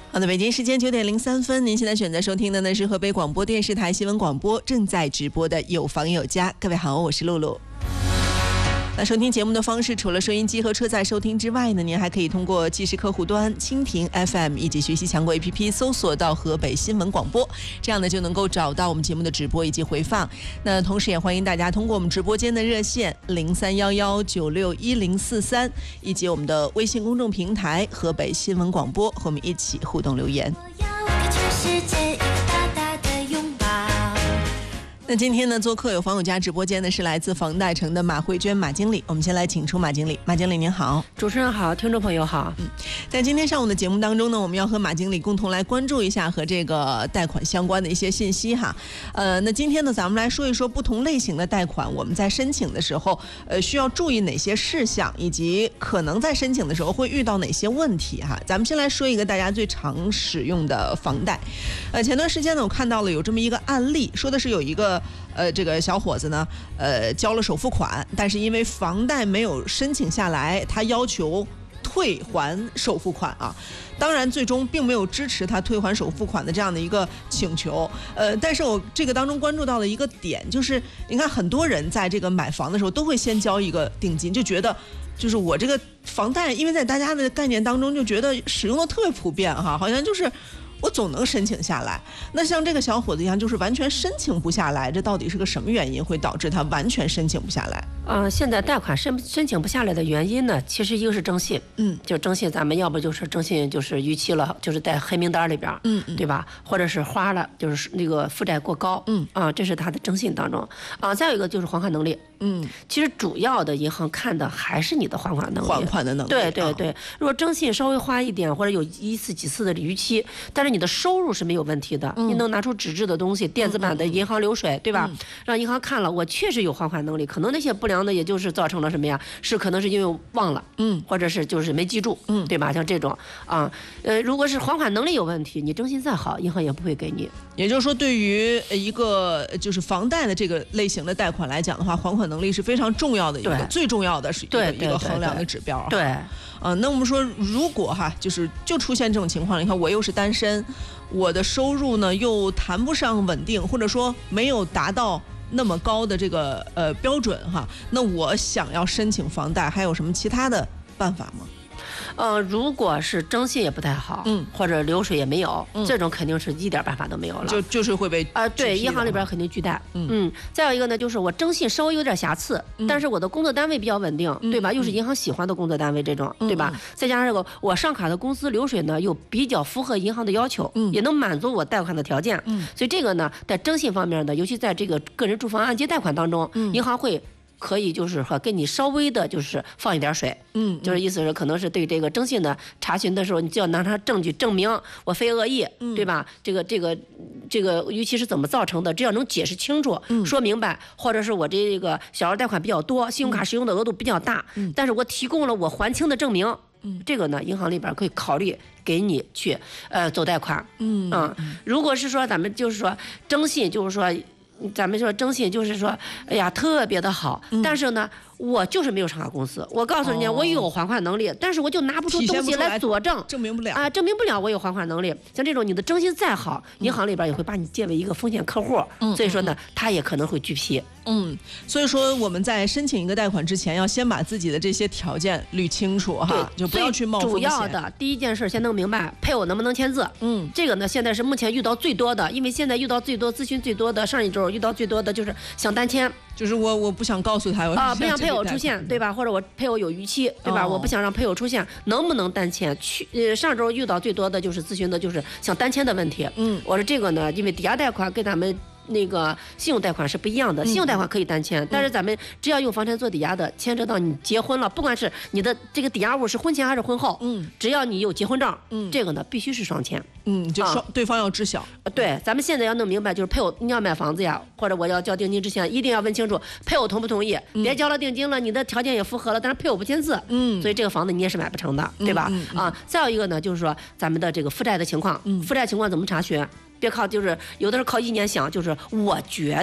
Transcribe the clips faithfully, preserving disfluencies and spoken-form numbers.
好的，北京时间九点零三分，您现在选择收听的呢是河北广播电视台新闻广播正在直播的有房有家。各位好，我是露露。那收听节目的方式，除了收音机和车载收听之外呢，您还可以通过即时客户端蜻蜓 F M 以及学习强国 A P P 搜索到河北新闻广播，这样呢就能够找到我们节目的直播以及回放。那同时也欢迎大家通过我们直播间的热线零三幺幺九六一零四三以及我们的微信公众平台河北新闻广播和我们一起互动留言。那今天呢，做客有房有家直播间的是来自房贷城的马慧娟马经理，我们先来请出马经理。马经理您好。 主持人好，听众朋友好。 嗯，在今天上午的节目当中呢，我们要和马经理共同来关注一下和这个贷款相关的一些信息哈。呃，那今天呢，咱们来说一说不同类型的贷款，我们在申请的时候，呃，需要注意哪些事项，以及可能在申请的时候会遇到哪些问题哈。咱们先来说一个大家最常使用的房贷。呃，前段时间呢，我看到了有这么一个案例，说的是有一个。呃，这个小伙子呢，呃，交了首付款，但是因为房贷没有申请下来，他要求退还首付款啊。当然，最终并没有支持他退还首付款的这样的一个请求。呃，但是我这个当中关注到的一个点，就是你看很多人在这个买房的时候都会先交一个定金，就觉得就是我这个房贷，因为在大家的概念当中就觉得使用的特别普遍哈，好像就是。我总能申请下来。那像这个小伙子一样，就是完全申请不下来，这到底是个什么原因会导致他完全申请不下来？ 嗯、呃，现在贷款申申请不下来的原因呢，其实一个是征信， 嗯， 就征信，咱们要不就是征信就是逾期了，就是在黑名单里边， 嗯嗯， 对吧？或者是花了，就是那个负债过高， 嗯啊，这是他的征信当中啊。再有一个就是还款能力， 嗯， 其实主要的银行看的还是你的还款能力， 还款的能力， 对对对。啊、如果征信稍微花一点，或者有一次几次的逾期，但是你的收入是没有问题的，嗯、你能拿出纸质的东西，电子版的银行流水，嗯、对吧？嗯、让银行看了，我确实有还款能力，可能那些不良的也就是造成了什么呀？是可能是因为忘了， 嗯， 或者是就是没记住， 嗯， 对吧？像这种啊，呃，如果是还款能力有问题，你征信再好，银行也不会给你。 也就是说，对于一个就是房贷的这个类型的贷款来讲的话，还款能力是非常重要的一个，最重要的是一个一个衡量的指标。 对， 啊、呃，那我们说，如果哈，就是就出现这种情况，你看我又是单身，我的收入呢又谈不上稳定，或者说没有达到那么高的这个呃标准哈，那我想要申请房贷，还有什么其他的办法吗？ 呃，如果是征信也不太好， 嗯， 或者流水也没有， 嗯、 这种肯定是一点办法都没有了， 就就是会被啊、呃，对，银行里边肯定拒贷， 嗯嗯。再有一个呢，就是我征信稍微有点瑕疵， 嗯、 但是我的工作单位比较稳定， 嗯、 对吧？又是银行喜欢的工作单位，这种， 嗯、 对吧？ 嗯、 再加上这个我上卡的公司流水呢，又比较符合银行的要求， 嗯， 也能满足我贷款的条件， 嗯。 所以这个呢，在征信方面呢，尤其在这个个人住房按揭贷款当中， 嗯、 银行会。可以就是说给你稍微的就是放一点水， 嗯， 就是意思是可能是对这个征信的查询的时候，你就要拿出证据证明我非恶意， 嗯、 对吧？这个这个这个逾期是怎么造成的？只要能解释清楚， 嗯、 说明白，或者是我这个小额贷款比较多，信用卡使用的额度比较大， 嗯、 但是我提供了我还清的证明， 嗯， 这个呢，银行里边可以考虑给你去呃走贷款， 嗯啊、嗯，如果是说咱们就是说征信，就是说。咱们说征信就是说，哎呀，特别的好， 嗯、 但是呢，我就是没有上卡公司。我告诉人家，我有还款能力，但是我就拿不出东西来佐证， 证明不了啊，证明不了我有还款能力。像这种，你的征信再好，银行里边也会把你列为一个风险客户， 嗯、 所以说呢，他也可能会拒批。 嗯，所以说我们在申请一个贷款之前，要先把自己的这些条件捋清楚哈，就不要去冒风险。 主要的第一件事先弄明白配偶能不能签字。 嗯， 这个呢，现在是目前遇到最多的，因为现在遇到最多咨询最多的，上一周遇到最多的就是想单签。 就是我我不想告诉他啊，不想配偶出现，对吧？或者我配偶有逾期，对吧？ 哦、 我不想让配偶出现，能不能单签？去呃，上周遇到最多的就是咨询的就是想单签的问题。 嗯， 我说这个呢，因为抵押贷款跟咱们那个信用贷款是不一样的，信用贷款可以单签，嗯、但是咱们只要用房产做抵押的，牵扯到你结婚了，不管是你的这个抵押物是婚前还是婚后， 嗯， 只要你有结婚证， 嗯， 这个呢必须是双签。 嗯，就双、啊、对方要知晓。 对，咱们现在要弄明白，就是配偶你要买房子呀，或者我要交定金之前，一定要问清楚配偶同不同意， 嗯、 别交了定金了，你的条件也符合了，但是配偶不签字， 嗯， 所以这个房子你也是买不成的，对吧？ 嗯嗯嗯、 啊，再有一个呢，就是说咱们的这个负债的情况， 嗯、 负债情况怎么查询？别靠就是有的时候靠意念想，就是我觉得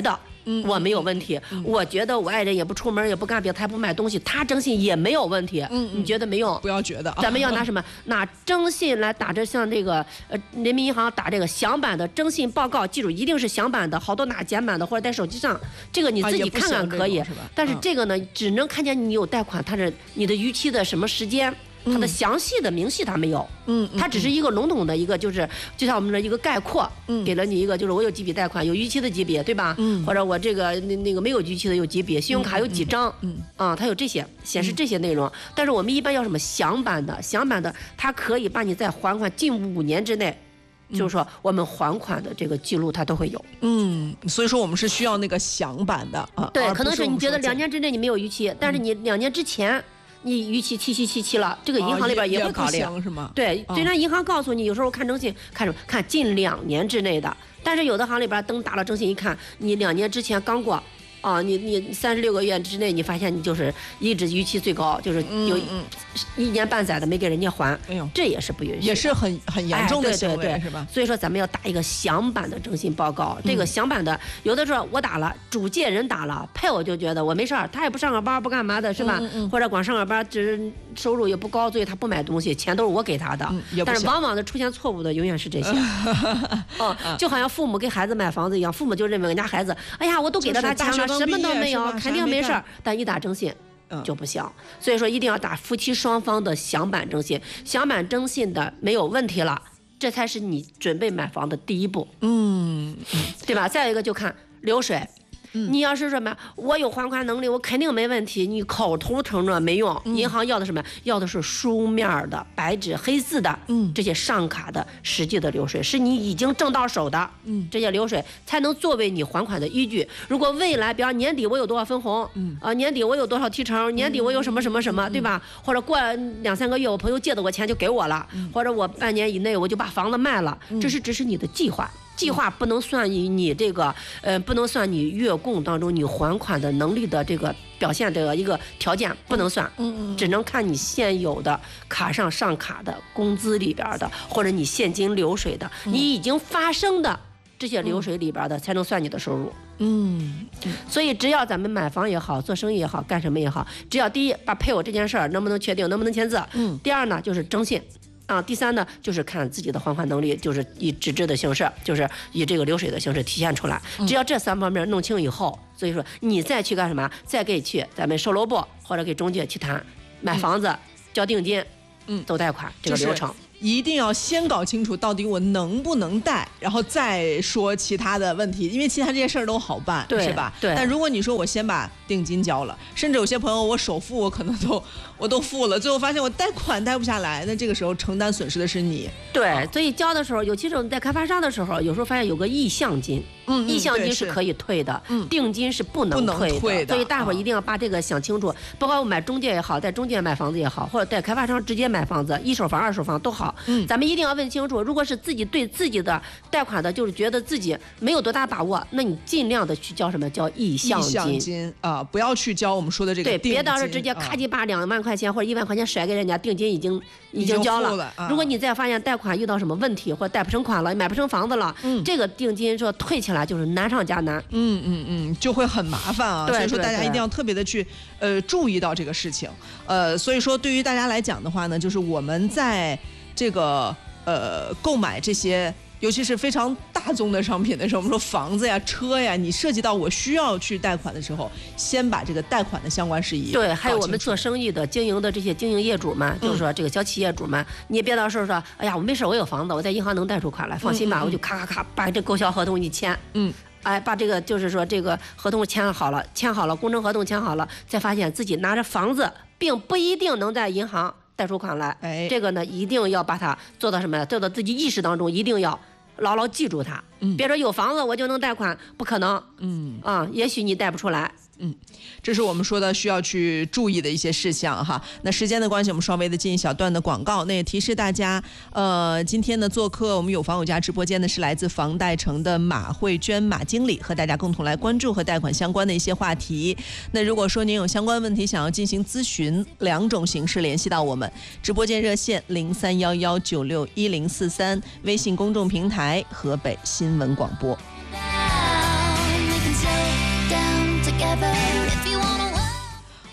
嗯，我没有问题。嗯、我觉得我爱人也不出门，也不干别的，他也不买东西，他征信也没有问题。嗯，你觉得没有？ 不要觉得， 咱们要拿什么？拿征信来打着像这个呃人民银行打这个详版的征信报告，记住一定是详版的，好多拿简版的或者在手机上，这个你自己看看可以。啊、是但是这个呢，只能看见你有贷款，它是你的逾期的什么时间。它的详细的明细它没有，嗯，它只是一个笼统的一个，就是就像我们的一个概括，嗯，给了你一个，就是我有几笔贷款，有逾期的几笔，对吧？嗯，或者我这个那那个没有逾期的有几笔，信用卡有几张，嗯，啊，它有这些显示这些内容。但是我们一般要什么详版的，详版的它可以把你在还款近五年之内。就是说，我们还款的这个记录它都会有。 嗯，所以说我们是需要那个详版的啊。 对，可能是你觉得两年之内你没有逾期，但是你两年之前。你逾期七七七七了，这个银行里边也会考虑， 是吗？ 对，虽然银行告诉你，有时候看征信看什么，看近两年之内的，但是有的行里边登打了征信一看，你两年之前刚过。啊，你你三十六个月之内，你发现你就是一直逾期最高，就是有一年半载的没给人家还，哎呦，这也是不允许， 也是很很严重的行为， 对对对， 是吧？ 所以说咱们要打一个详版的征信报告。这个详版的，有的时候我打了，主借人打了，配偶就觉得我没事儿，他也不上个班不干嘛的，是吧？或者光上个班，只是收入也不高，所以他不买东西，钱都是我给他的。但是往往的出现错误的永远是这些。哦，就好像父母给孩子买房子一样，父母就认为人家孩子，哎呀，我都给了他钱了。什么都没有，肯定没事儿。但一打征信就不行，所以说一定要打夫妻双方的详版征信，详版征信的没有问题了，这才是你准备买房的第一步。嗯，对吧？再有一个就看流水。你要是什么，我有还款能力，我肯定没问题。你口头承诺没用，银行要的什么？要的是书面的、白纸黑字的，嗯，这些上卡的实际的流水，是你已经挣到手的，嗯，这些流水才能作为你还款的依据。如果未来，比方年底我有多少分红，嗯，啊，年底我有多少提成，年底我有什么什么什么，对吧？或者过两三个月，我朋友借的我钱就给我了，或者我半年以内我就把房子卖了，这是只是你的计划。计划不能算你你这个呃不能算你月供当中你还款的能力的这个表现的一个条件不能算，嗯，只能看你现有的卡上上卡的工资里边的，或者你现金流水的，你已经发生的这些流水里边的才能算你的收入。嗯，所以只要咱们买房也好，做生意也好，干什么也好，只要第一把配偶这件事儿能不能确定，能不能签字，嗯，第二呢就是征信。啊，第三呢，就是看自己的还款能力，就是以纸质的形式，就是以这个流水的形式体现出来。只要这三方面弄清以后，所以说你再去干什么，再给去咱们售楼部或者给中介去谈买房子、交定金、嗯，走贷款这个流程。 一定要先搞清楚到底我能不能贷，然后再说其他的问题，因为其他这些事儿都好办，是吧？ 对。 但如果你说我先把定金交了，甚至有些朋友我首付我可能都我都付了，最后发现我贷款贷不下来，那这个时候承担损失的是你。 对，啊、所以交的时候，尤其是在开发商的时候，有时候发现有个意向金，嗯，意向金是可以退的，嗯，定金是不能退的， 退的所以大伙儿一定要把这个想清楚。包括我买中介也好，在中介买房子也好，或者在开发商直接买房子，一手房、二手房都好，嗯，咱们一定要问清楚。如果是自己对自己的贷款的，就是觉得自己没有多大把握，那你尽量的去交什么叫意向金，意向金啊、呃，不要去交我们说的这个定金， 对，别到时候直接咔叽把两万块钱或者一万块钱甩给人家，定金已经已经交了。 了啊、 如果你再发现贷款遇到什么问题，或者贷不成款了，买不成房子了，嗯，这个定金说退起来就是难上加难， 嗯嗯嗯，就会很麻烦啊。所以说大家一定要特别的去呃注意到这个事情。呃，所以说对于大家来讲的话呢，就是我们在这个呃购买这些。尤其是非常大宗的商品的时候，我们说房子呀、车呀，你涉及到我需要去贷款的时候，先把这个贷款的相关事宜。 对，还有我们做生意的、经营的这些经营业主们，就是说这个小企业主们，你也别到时候说，哎呀，我没事，我有房子，我在银行能贷出款来，放心吧，我就咔咔咔把这购销合同一签，嗯，哎，把这个就是说这个合同签好了，签好了，工程合同签好了，再发现自己拿着房子，并不一定能在银行贷出款来，哎，这个呢一定要把它做到什么呀？做到自己意识当中，一定要牢牢记住它。嗯，别说有房子我就能贷款，不可能。嗯啊，也许你贷不出来。 嗯，这是我们说的需要去注意的一些事项哈。那时间的关系，我们稍微的进一小段的广告。那也提示大家，呃，今天呢做客我们有房有家直播间的是来自房贷城的马慧娟马经理，和大家共同来关注和贷款相关的一些话题。那如果说您有相关问题想要进行咨询，两种形式联系到我们：直播间热线零三幺幺九六一零四三，微信公众平台河北新闻广播。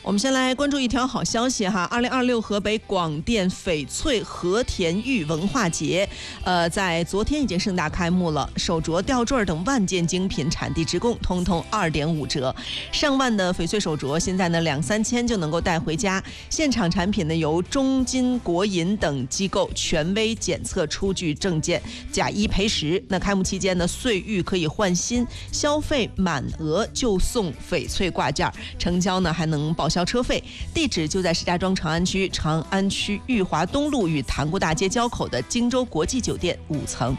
我们先来关注一条好消息哈，二零二六河北广电翡翠和田玉文化节，呃，在昨天已经盛大开幕了。手镯、吊坠等万件精品产地直供，通通二点五折。上万的翡翠手镯，现在呢两三千就能够带回家。现场产品呢由中金国银等机构权威检测出具证件，假一赔十。那开幕期间呢，碎玉可以换新，消费满额就送翡翠挂件，成交呢还能报销车费。地址就在石家庄长安区长安区裕华东路与塘沽大街交口的荆州国际酒店五层。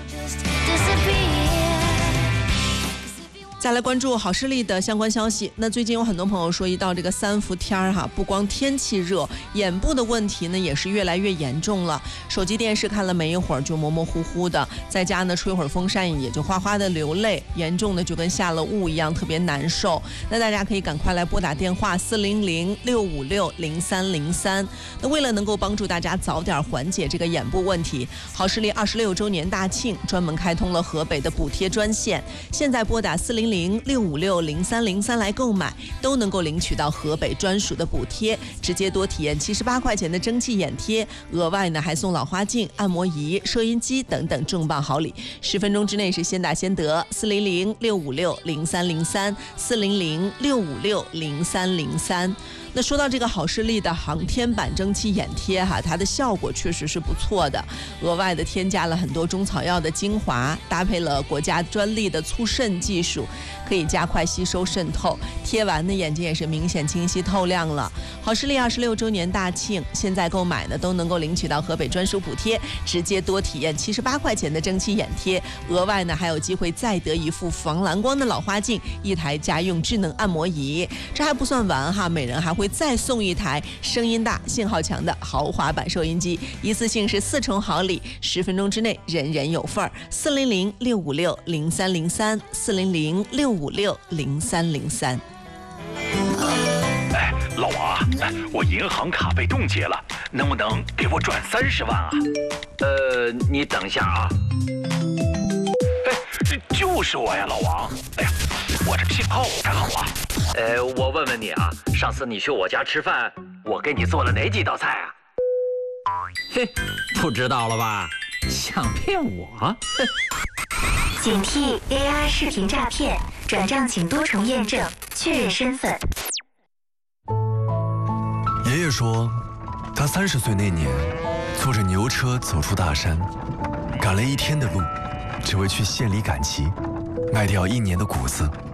再来关注好视力的相关消息。那最近有很多朋友说，一到这个三伏天儿哈，不光天气热，眼部的问题呢也是越来越严重了。手机电视看了没一会儿就模模糊糊的，在家呢吹会儿风扇也就哗哗的流泪，严重的就跟下了雾一样，特别难受。那大家可以赶快来拨打电话四零零六五六零三零三。那为了能够帮助大家早点缓解这个眼部问题，好视力二十六周年大庆专门开通了河北的补贴专线，现在拨打四零零六五六零三零三来购买，都能够领取到河北专属的补贴，直接多体验七十八块钱的蒸汽眼贴，额外呢还送老花镜、按摩仪、摄音机等等重磅好礼，十分钟之内是先打先得。四零零六五六零三零三，四零零六五六零三零三。那说到这个好视力的航天版蒸汽眼贴哈，它的效果确实是不错的，额外的添加了很多中草药的精华，搭配了国家专利的促渗技术，可以加快吸收渗透，贴完的眼睛也是明显清晰透亮了。好视力二十六周年大庆，现在购买呢都能够领取到河北专属补贴，直接多体验七十八块钱的蒸汽眼贴，额外呢还有机会再得一副防蓝光的老花镜，一台家用智能按摩仪。这还不算完哈，每人还会再送一台声音大、信号强的豪华版收音机，一次性是四重好礼，十分钟之内人人有份儿。四零零六五六零三零三，四零零六五六零三零三。 哎，老王啊，哎，我银行卡被冻结了，能不能给我转三十万啊？ 呃，你等一下啊。 哎，这就是我呀，老王。哎呀，我这信号不太好啊。 呃，我问问你啊，上次你去我家吃饭，我给你做了哪几道菜啊？ 嘿，不知道了吧？想骗我？ 警惕 A I 视频诈骗，转账请多重验证，确认身份。 爷爷说，他三十岁那年，坐着牛车走出大山，赶了一天的路，只为去县里赶集，卖掉一年的谷子。